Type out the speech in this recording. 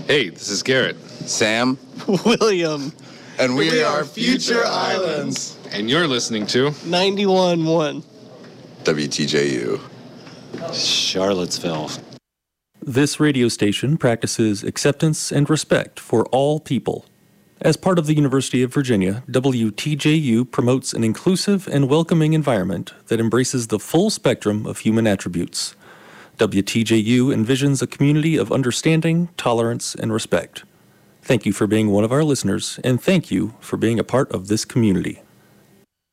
Hey, this is Garrett. Sam. William. And we are Future Islands. And you're listening to 91.1 WTJU. Charlottesville. This radio station practices acceptance and respect for all people. As part of the University of Virginia, WTJU promotes an inclusive and welcoming environment that embraces the full spectrum of human attributes. WTJU envisions a community of understanding, tolerance, and respect. Thank you for being one of our listeners, and thank you for being a part of this community.